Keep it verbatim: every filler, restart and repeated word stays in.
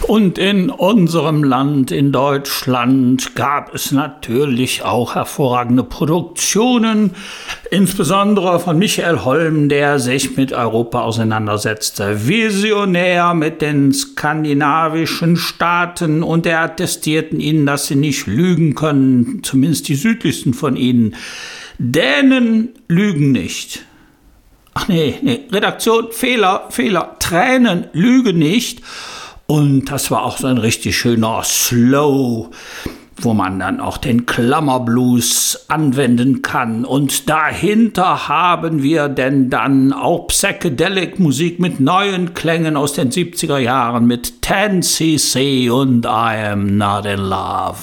Und in unserem Land, in Deutschland, gab es natürlich auch hervorragende Produktionen, insbesondere von Michael Holm, der sich mit Europa auseinandersetzte. Visionär mit den skandinavischen Staaten, und er attestierten ihnen, dass sie nicht lügen können, zumindest die südlichsten von ihnen. Dänen lügen nicht. Ach nee, nee, Redaktion, Fehler, Fehler, Tränen lügen nicht. Und das war auch so ein richtig schöner Slow, wo man dann auch den Klammerblues anwenden kann. Und dahinter haben wir denn dann auch Psychedelic-Musik mit neuen Klängen aus den siebziger Jahren mit ten C C und I Am Not in Love.